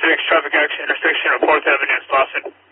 traffic action intersection of 4th Avenue and Slauson.